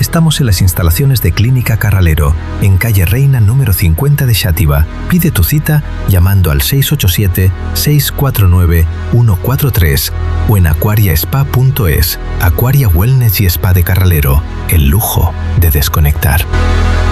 Estamos en las instalaciones de Clínica Carralero, en calle Reina número 50 de Xàtiva. Pide tu cita llamando al 687-649-143 o en aquariaspa.es. Aquaria Wellness y Spa de Carralero. El lujo de desconectar.